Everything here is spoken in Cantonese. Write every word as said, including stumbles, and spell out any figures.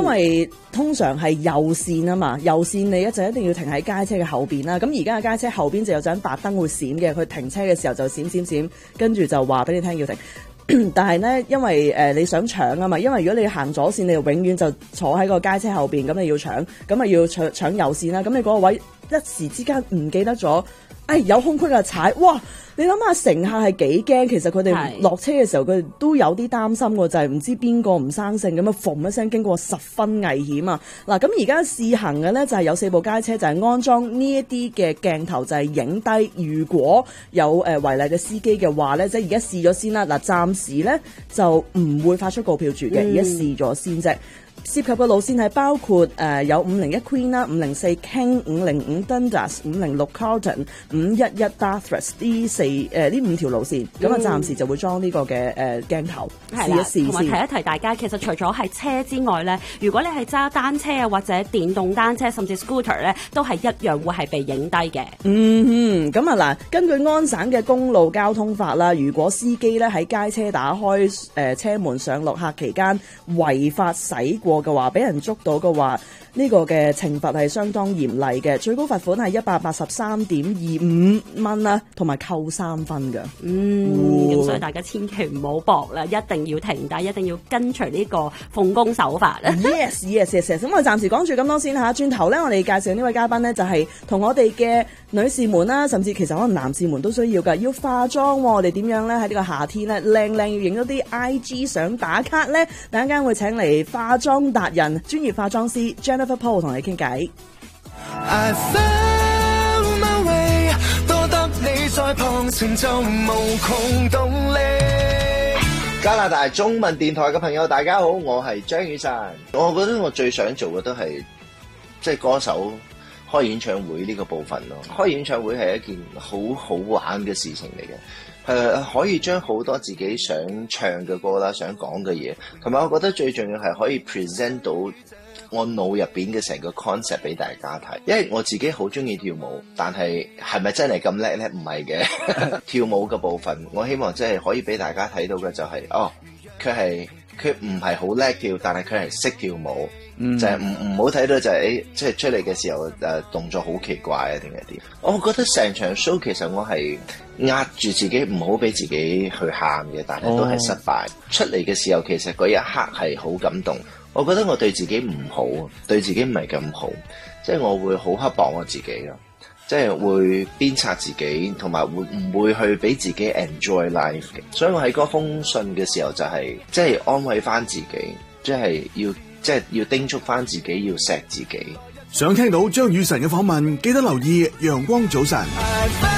因為通常係右線啊嘛，右線你一就一定要停喺街車嘅後邊啦。咁而家嘅街車後邊就有盞白燈會閃嘅，佢停車嘅時候就閃閃閃，跟住就話俾你聽要停。但係咧，因為誒、呃、你想搶啊嘛，因為如果你行左線，你就永遠就坐喺個街車後邊，咁你要搶，咁咪要搶搶右線啦。咁你嗰個位一時之間唔記得咗，哎有空隙就踩，哇！你諗下乘客係幾驚，其實佢哋落車嘅時候，佢哋都有啲擔心喎，就係、是、唔知邊個唔生性咁樣，嘣一聲經過，十分危險啊！嗱，咁而家試行嘅咧就係有四部街車，就係安裝呢一啲嘅鏡頭，就係影低如果有誒違例嘅司機嘅話咧，即係而家試咗先啦。嗱，暫時咧就唔會發出告票住嘅，而家試咗先啫。涉及嘅路線係包括誒、呃、有五零一 Queen 啦、五零四 King、五零五 Dundas、五零六 Carlton、五一一 Bathurst 呢四誒呢五條路線，咁啊暫時就會裝呢個嘅誒鏡頭試一試先。 同埋提一提大家，其實除咗係車之外咧，如果你係揸單車啊或者電動單車甚至 scooter 咧，都係一樣會係被影低嘅。 嗯哼，咁啊嗱，根據安省嘅公路交通法啦，如果司機咧喺街車打開誒、呃、車門上落客期間違法駛過嘅話，俾人捉到嘅話，呢、這個嘅懲罰係相當嚴厲嘅，最高罰款係一百八十三點二五蚊啦，同埋扣三分嘅。 嗯，咁、哦、所以大家千祈唔好搏啦，一定要停低，一定要跟隨呢個奉公守法啦。 Yes, yes, yes, yes。咁我暫時講住咁多先嚇，轉頭咧，我哋介紹呢位嘉賓咧，就係、是、同我哋嘅女士們啦，甚至其實可能男士們都需要㗎，要化妝喎。我哋點樣咧喺呢個夏天咧靚靚要影咗啲 I G 相打卡咧？等陣間會請嚟化妝達人、專業化妝師 Jennifer Paul 同你傾偈。I found my way， 多得你在旁前就無窮動力。 加拿大中文電台嘅朋友，大家好，我係張雨晨。我覺得我最想做嘅都係即係歌手開演唱會呢個部分咯。開演唱會係一件好好玩嘅事情嚟嘅。誒、呃、可以將好多自己想唱嘅歌啦，想講嘅嘢，同埋我覺得最重要係可以 present 到我腦入邊嘅成個 concept 俾大家睇。因為我自己好中意跳舞，但係係咪真係咁叻咧？唔係嘅。跳舞嘅部分，我希望真係可以俾大家睇到嘅就係、是，哦，佢係佢唔係好叻跳，但係佢係識跳舞。嗯、就係唔唔好睇到就係、是、誒，即係出嚟嘅時候誒、呃、動作好奇怪啊，定係點？我覺得成場 show 其實我係壓住自己唔好俾自己去喊嘅，但係都係失敗。哦、出嚟嘅時候其實嗰一刻係好感動。我覺得我對自己唔好，對自己唔係咁好，即係我會好刻薄我自己咯，即係會鞭策自己，同埋會唔會去俾自己 enjoy life 嘅。所以我喺嗰封信嘅時候就係、是、即係安慰翻自己，即係要。即係要叮囑翻自己，要錫自己。 想聽到張雨晨嘅訪問，記得留意陽光早晨。